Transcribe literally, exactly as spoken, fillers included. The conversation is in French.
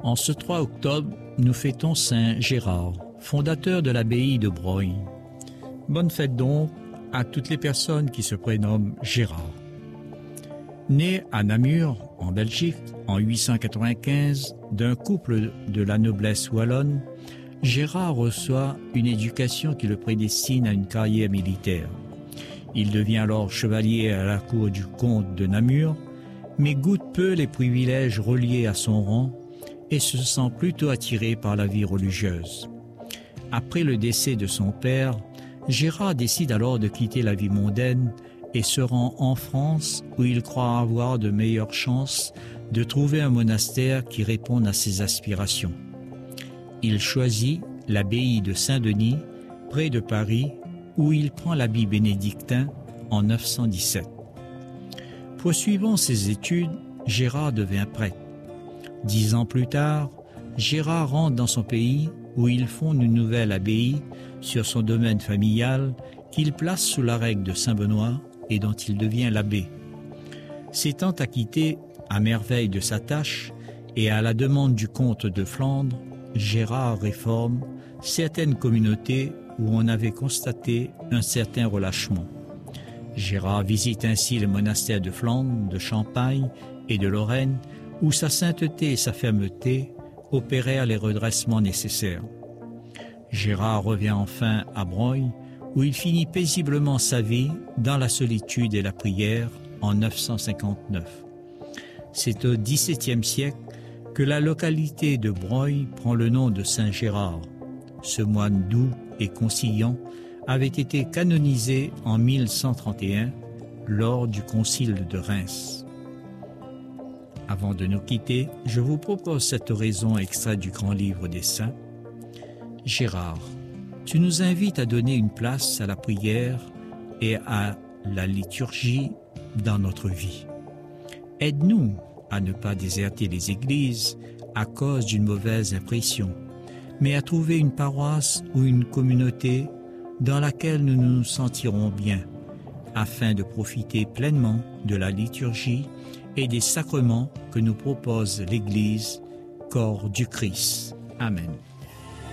En ce trois octobre, nous fêtons Saint Gérard, fondateur de l'abbaye de Broglie. Bonne fête donc à toutes les personnes qui se prénomment Gérard. Né à Namur, en Belgique, en huit cent quatre-vingt-quinze, d'un couple de la noblesse wallonne, Gérard reçoit une éducation qui le prédestine à une carrière militaire. Il devient alors chevalier à la cour du comte de Namur, mais goûte peu les privilèges reliés à son rang et se sent plutôt attiré par la vie religieuse. Après le décès de son père, Gérard décide alors de quitter la vie mondaine et se rend en France où il croit avoir de meilleures chances de trouver un monastère qui réponde à ses aspirations. Il choisit l'abbaye de Saint-Denis, près de Paris, où il prend l'habit bénédictin en neuf cent dix-sept. Poursuivant ses études, Gérard devient prêtre. Dix ans plus tard, Gérard rentre dans son pays où il fonde une nouvelle abbaye sur son domaine familial qu'il place sous la règle de Saint-Benoît et dont il devient l'abbé. S'étant acquitté à merveille de sa tâche et à la demande du comte de Flandre, Gérard réforme certaines communautés où on avait constaté un certain relâchement. Gérard visite ainsi les monastères de Flandre, de Champagne et de Lorraine, où sa sainteté et sa fermeté opérèrent les redressements nécessaires. Gérard revient enfin à Broglie, où il finit paisiblement sa vie dans la solitude et la prière en neuf cent cinquante-neuf. C'est au dix-septième siècle que la localité de Broglie prend le nom de Saint-Gérard. Ce moine doux et conciliant avait été canonisé en mille cent trente et un lors du concile de Reims. Avant de nous quitter, je vous propose cette oraison extraite du grand livre des saints. Gérard, tu nous invites à donner une place à la prière et à la liturgie dans notre vie. Aide-nous à ne pas déserter les églises à cause d'une mauvaise impression, mais à trouver une paroisse ou une communauté dans laquelle nous nous sentirons bien, afin de profiter pleinement de la liturgie et des sacrements que nous propose l'Église, corps du Christ. Amen.